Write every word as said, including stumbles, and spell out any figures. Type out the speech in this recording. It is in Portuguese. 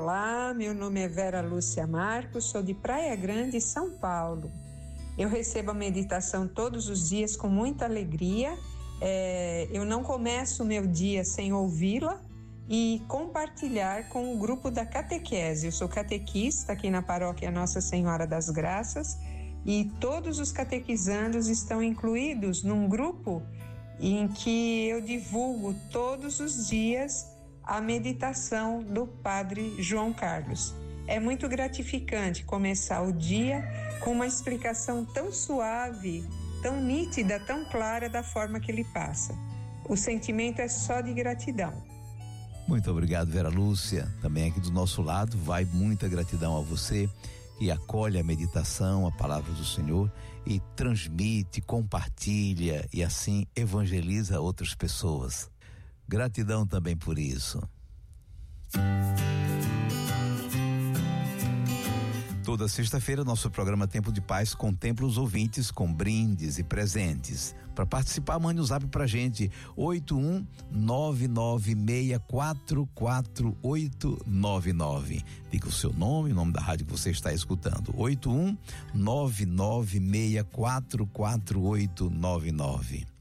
Olá, meu nome é Vera Lúcia Marcos, sou de Praia Grande, São Paulo. Eu recebo a meditação todos os dias com muita alegria. É, eu não começo o meu dia sem ouvi-la e compartilhar com o grupo da catequese. Eu sou catequista aqui na paróquia Nossa Senhora das Graças e todos os catequizandos estão incluídos num grupo em que eu divulgo todos os dias a meditação do Padre João Carlos. É muito gratificante começar o dia com uma explicação tão suave, tão nítida, tão clara da forma que ele passa. O sentimento é só de gratidão. Muito obrigado, Vera Lúcia. Também aqui do nosso lado vai muita gratidão a você que acolhe a meditação, a palavra do Senhor e transmite, compartilha e assim evangeliza outras pessoas. Gratidão também por isso. Toda sexta-feira, nosso programa Tempo de Paz contempla os ouvintes com brindes e presentes. Para participar, mande um zap pra gente, oito um nove nove seis quatro quatro oito nove nove. Diga o seu nome, o nome da rádio que você está escutando, oito um nove nove seis quatro quatro oito nove nove.